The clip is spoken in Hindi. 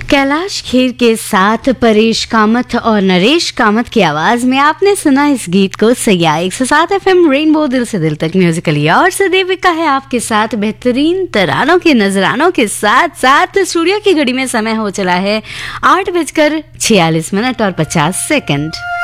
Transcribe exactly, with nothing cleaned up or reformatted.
कैलाश खेर के साथ परेश कामत और नरेश कामत की आवाज में आपने सुना इस गीत को। सैया एक सौ सात एफ एम रेनबो दिल से दिल तक म्यूजिकली और सदेविका है आपके साथ बेहतरीन तरानों के नजरानों के साथ साथ। स्टूडियो की घड़ी में समय हो चला है आठ बजकर छियालीस मिनट और पचास सेकंड।